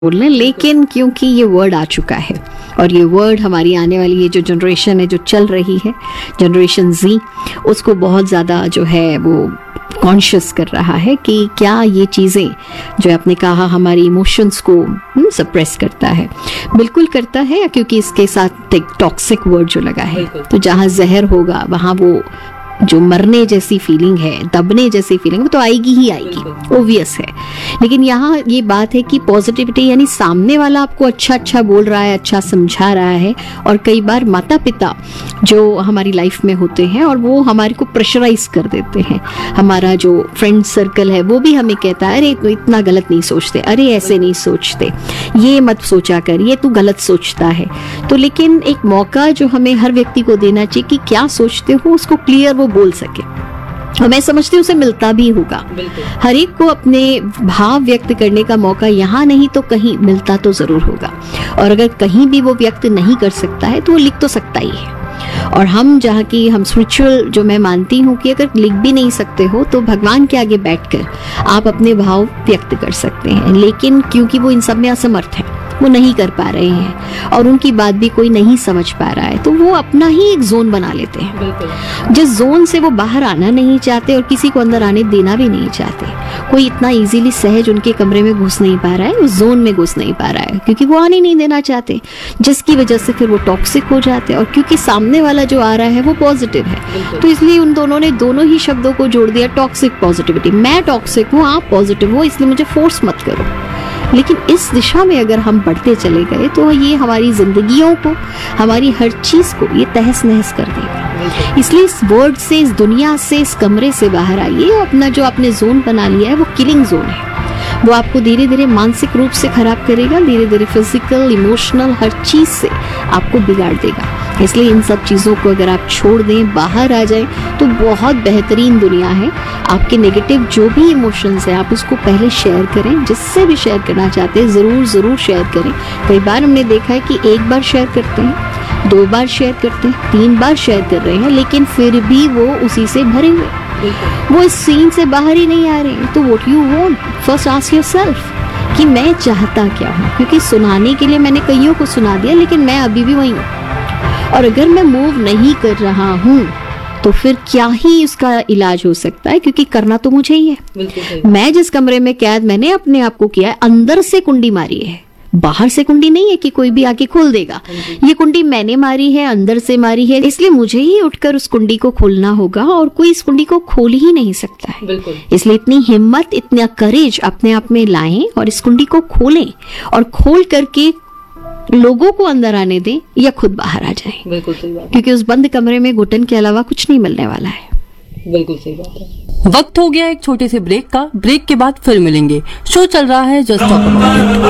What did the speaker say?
बोलने, लेकिन क्योंकि ये वर्ड आ चुका है और ये वर्ड हमारी आने वाली ये जो जनरेशन है जो चल रही है, जनरेशन जी, उसको बहुत ज़्यादा जो है वो कॉन्शियस कर रहा है कि क्या ये चीज़ें जो आपने कहा हमारी इमोशंस को सप्रेस करता है। बिल्कुल करता है, क्योंकि इसके साथ एक टॉक्सिक वर्ड जो लगा है, तो जहाँ जहर होगा वहाँ वो जो मरने जैसी फीलिंग है, दबने जैसी फीलिंग, वो तो आएगी ही आएगी, ओवियस है। लेकिन यहाँ ये बात है कि पॉजिटिविटी यानी सामने वाला आपको अच्छा अच्छा बोल रहा है, अच्छा समझा रहा है। और कई बार माता पिता जो हमारी लाइफ में होते हैं और वो हमारे को प्रेशराइज कर देते हैं। हमारा जो फ्रेंड सर्कल है वो भी हमें कहता है अरे तू इतना गलत नहीं सोचते, अरे ऐसे नहीं सोचते, ये मत सोचा कर, ये तू गलत सोचता है। तो लेकिन एक मौका जो हमें हर व्यक्ति को देना चाहिए कि क्या सोचते हो उसको क्लियर वो बोल सके, और मैं समझती हूँ उसे मिलता भी होगा। हर एक को अपने भाव व्यक्त करने का मौका यहाँ नहीं तो कहीं मिलता तो जरूर होगा। और अगर कहीं भी वो व्यक्त नहीं कर सकता है तो वो लिख तो सकता ही है। और हम जहाँ की हम स्पिरिचुअल जो मैं मानती हूँ कि अगर लिख भी नहीं सकते हो तो भगवान के आगे बैठकर आप अपने भाव व्यक्त कर सकते हैं। लेकिन क्योंकि वो इन सब में असमर्थ है, वो नहीं कर पा रहे हैं और उनकी बात भी कोई नहीं समझ पा रहा है, तो वो अपना ही एक जोन बना लेते हैं जिस जोन से वो बाहर आना नहीं चाहते और किसी को अंदर आने देना भी नहीं चाहते। कोई इतना इजीली सहज उनके कमरे में घुस नहीं पा रहा है, उस जोन में घुस नहीं पा रहा है, क्योंकि वो आने नहीं देना चाहते, जिसकी वजह से फिर वो टॉक्सिक हो जाते हैं। और क्योंकि सामने वाला जो आ रहा है वो पॉजिटिव है, तो इसलिए उन दोनों ने दोनों ही शब्दों को जोड़ दिया, टॉक्सिक पॉजिटिविटी। मैं टॉक्सिक हूँ, आप पॉजिटिव हो, इसलिए मुझे फोर्स मत करो। लेकिन इस दिशा में अगर हम बढ़ते चले गए तो ये हमारी जिंदगियों को, हमारी हर चीज को ये तहस नहस कर देगा। इसलिए इस वर्ड से, इस दुनिया से, इस कमरे से बाहर आइए। अपना जो आपने जोन बना लिया है वो किलिंग जोन है, वो आपको धीरे धीरे मानसिक रूप से खराब करेगा, धीरे धीरे फिजिकल, इमोशनल, हर चीज से आपको बिगाड़ देगा। इसलिए इन सब चीज़ों को अगर आप छोड़ दें, बाहर आ जाएं, तो बहुत बेहतरीन दुनिया है। आपके नेगेटिव जो भी इमोशंस हैं आप उसको पहले शेयर करें, जिससे भी शेयर करना चाहते हैं ज़रूर ज़रूर शेयर करें। कई बार हमने देखा है कि एक बार शेयर करते हैं, 2 बार शेयर करते हैं, 3 बार शेयर कर रहे हैं, लेकिन फिर भी वो उसी से भरे हुए, वो इस सीन से बाहर ही नहीं आ रहे। तो what you want, first ask yourself कि मैं चाहता क्या हूँ, क्योंकि सुनाने के लिए मैंने कईयों को सुना दिया, लेकिन मैं अभी भी वही हूँ। और अगर मैं मूव नहीं कर रहा हूँ तो फिर क्या ही उसका इलाज हो सकता है, क्योंकि करना तो मुझे ही है। मैं जिस कमरे में कैद मैंने अपने आप को किया है, अंदर से कुंडी मारी है, बाहर से कुंडी नहीं है कि कोई भी आके खोल देगा। ये कुंडी मैंने मारी है, अंदर से मारी है, इसलिए मुझे ही उठकर उस कुंडी को खोलना होगा और कोई इस कुंडी को खोल ही नहीं सकता है। इसलिए इतनी हिम्मत, इतना करेज अपने आप में लाएं और इस कुंडी को खोलें, और खोल करके लोगों को अंदर आने दें या खुद बाहर आ जाएं। बिल्कुल सही बात, क्योंकि उस बंद कमरे में घुटन के अलावा कुछ नहीं मिलने वाला है। बिल्कुल सही बात है। वक्त हो गया एक छोटे से ब्रेक का, ब्रेक के बाद फिर मिलेंगे। शो चल रहा है जस्ट टॉक अबाउट इट।